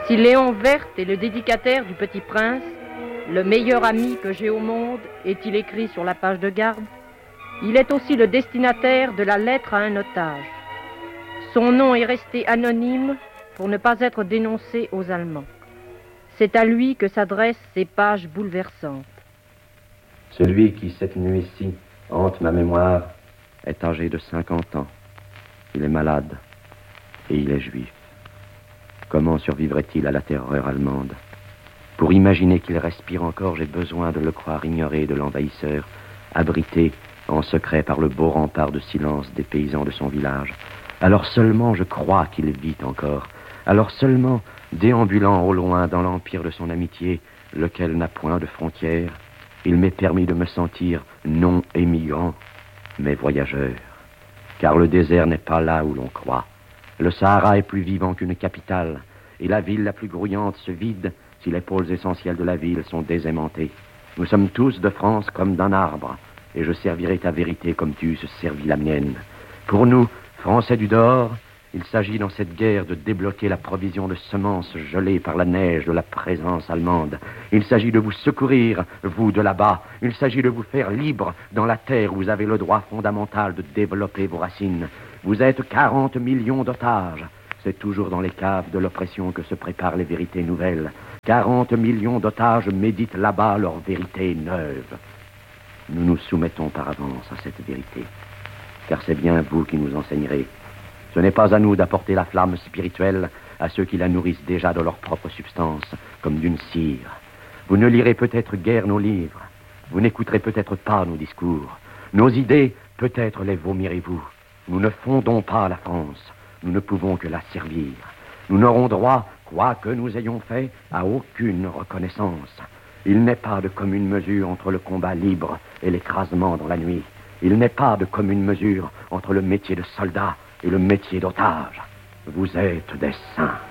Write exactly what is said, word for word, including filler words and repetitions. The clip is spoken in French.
Si Léon Verte est le dédicataire du Petit Prince, le meilleur ami que j'ai au monde, est-il écrit sur la page de garde, il est aussi le destinataire de la lettre à un otage. Son nom est resté anonyme pour ne pas être dénoncé aux Allemands. C'est à lui que s'adressent ces pages bouleversantes. Celui qui, cette nuit-ci, hante ma mémoire, est âgé de cinquante ans. Il est malade et il est juif. Comment survivrait-il à la terreur allemande? Pour imaginer qu'il respire encore, j'ai besoin de le croire ignoré de l'envahisseur, abrité en secret par le beau rempart de silence des paysans de son village. Alors seulement je crois qu'il vit encore. Alors seulement, déambulant au loin dans l'empire de son amitié, lequel n'a point de frontières, il m'est permis de me sentir non émigrant, mais voyageur. Car le désert n'est pas là où l'on croit. Le Sahara est plus vivant qu'une capitale, et la ville la plus grouillante se vide si les pôles essentiels de la ville sont désaimantés. Nous sommes tous de France comme d'un arbre, et je servirai ta vérité comme tu eusses servi la mienne. Pour nous, Français du dehors, il s'agit dans cette guerre de débloquer la provision de semences gelées par la neige de la présence allemande. Il s'agit de vous secourir, vous de là-bas. Il s'agit de vous faire libre dans la terre où vous avez le droit fondamental de développer vos racines. Vous êtes quarante millions d'otages. C'est toujours dans les caves de l'oppression que se préparent les vérités nouvelles. quarante millions d'otages méditent là-bas leur vérité neuve. Nous nous soumettons par avance à cette vérité, car c'est bien vous qui nous enseignerez. Ce n'est pas à nous d'apporter la flamme spirituelle à ceux qui la nourrissent déjà de leur propre substance, comme d'une cire. Vous ne lirez peut-être guère nos livres. Vous n'écouterez peut-être pas nos discours. Nos idées, peut-être les vomirez-vous. Nous ne fondons pas la France. Nous ne pouvons que la servir. Nous n'aurons droit, quoi que nous ayons fait, à aucune reconnaissance. Il n'est pas de commune mesure entre le combat libre et l'écrasement dans la nuit. Il n'est pas de commune mesure entre le métier de soldat et le métier d'otage. Vous êtes des saints.